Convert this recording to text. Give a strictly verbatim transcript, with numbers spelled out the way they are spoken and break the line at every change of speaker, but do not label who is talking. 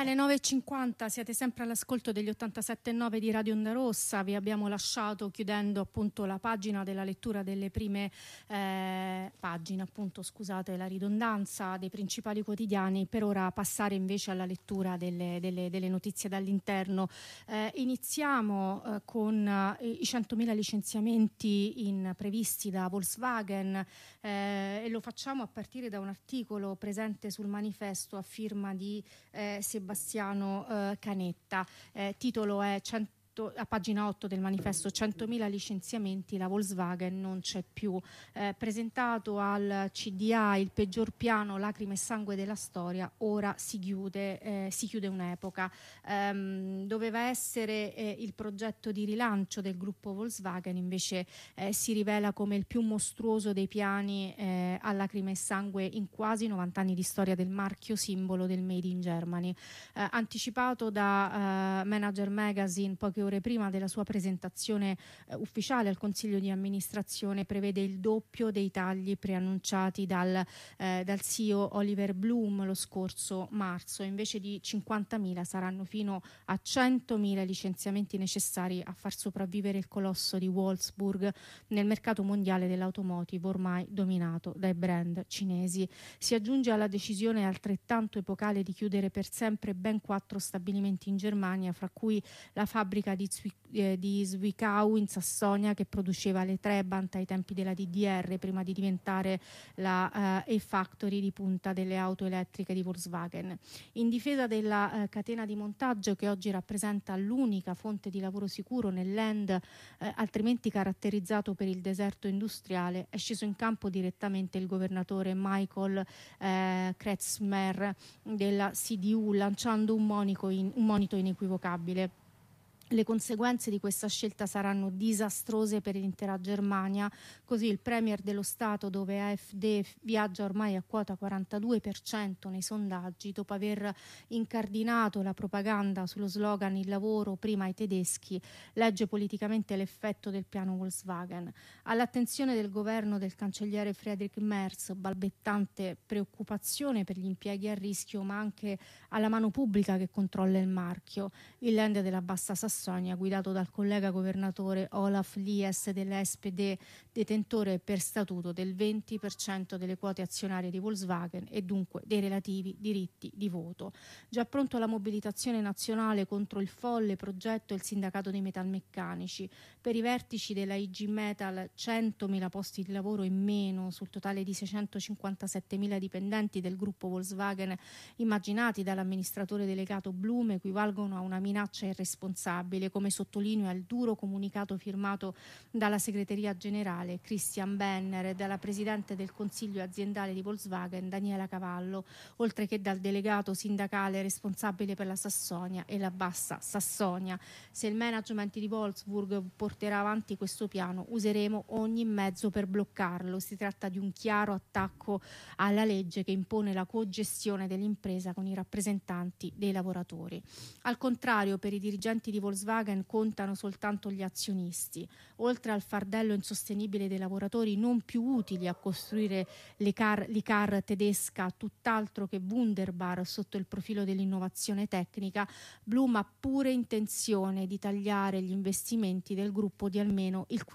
Bene, nove e cinquanta, siete sempre all'ascolto degli ottantasette e nove di Radio Onda Rossa. Vi abbiamo lasciato chiudendo appunto la pagina della lettura delle prime eh, pagine, appunto, scusate la ridondanza, dei principali quotidiani. Per ora passare invece alla lettura delle, delle, delle notizie dall'interno. Eh, iniziamo eh, con eh, i centomila licenziamenti in, previsti da Volkswagen eh, e lo facciamo a partire da un articolo presente sul manifesto a firma di eh, Sebastiano eh, Canetta. Eh, titolo è cento a pagina otto del manifesto: centomila licenziamenti, la Volkswagen non c'è più. Eh, presentato al C D A il peggior piano, lacrime e sangue della storia, ora si chiude, eh, si chiude un'epoca. Um, doveva essere eh, il progetto di rilancio del gruppo Volkswagen, invece eh, si rivela come il più mostruoso dei piani eh, a lacrime e sangue in quasi novanta anni di storia del marchio simbolo del Made in Germany. Eh, anticipato da eh, Manager Magazine poche ore prima della sua presentazione eh, ufficiale al Consiglio di amministrazione, prevede il doppio dei tagli preannunciati dal, eh, dal C E O Oliver Bloom lo scorso marzo. Invece di cinquantamila saranno fino a centomila licenziamenti necessari a far sopravvivere il colosso di Wolfsburg nel mercato mondiale dell'automotive, ormai dominato dai brand cinesi. Si aggiunge alla decisione altrettanto epocale di chiudere per sempre ben quattro stabilimenti in Germania, fra cui la fabbrica di, Zwi- eh, di Zwickau in Sassonia, che produceva le Trabant ai tempi della D D R prima di diventare la eh, E-Factory di punta delle auto elettriche di Volkswagen. In difesa della eh, catena di montaggio, che oggi rappresenta l'unica fonte di lavoro sicuro nel land eh, altrimenti caratterizzato per il deserto industriale, è sceso in campo direttamente il governatore Michael eh, Kretzmer della C D U, lanciando un, monico in, un monito inequivocabile. Le conseguenze di questa scelta saranno disastrose per l'intera Germania, così il premier dello Stato, dove A F D viaggia ormai a quota quarantadue per cento nei sondaggi, dopo aver incardinato la propaganda sullo slogan "il lavoro prima ai tedeschi", legge politicamente l'effetto del piano Volkswagen. All'attenzione del governo del cancelliere Friedrich Merz, balbettante preoccupazione per gli impieghi a rischio, ma anche alla mano pubblica che controlla il marchio. Il land della Bassa Sassonia, guidato dal collega governatore Olaf Lies della S P D, detentore per statuto del venti per cento delle quote azionarie di Volkswagen e dunque dei relativi diritti di voto. Già pronto alla mobilitazione nazionale contro il folle progetto il sindacato dei metalmeccanici. Per i vertici della I G Metal, centomila posti di lavoro in meno sul totale di seicentocinquantasettemila dipendenti del gruppo Volkswagen immaginati dall'amministratore delegato Bloom equivalgono a una minaccia irresponsabile, come sottolinea il duro comunicato firmato dalla segreteria generale Christian Benner e dalla presidente del consiglio aziendale di Volkswagen Daniela Cavallo, oltre che dal delegato sindacale responsabile per la Sassonia e la Bassa Sassonia. Se il management di Wolfsburg porterà avanti questo piano, useremo ogni mezzo per bloccarlo. Si tratta di un chiaro attacco alla legge che impone la cogestione dell'impresa con i rappresentanti dei lavoratori. Al contrario, per i dirigenti di Volkswagen contano soltanto gli azionisti. Oltre al fardello insostenibile dei lavoratori non più utili a costruire le car, l'e-car tedesca, tutt'altro che wunderbar sotto il profilo dell'innovazione tecnica, Bloom ha pure intenzione di tagliare gli investimenti del gruppo di almeno il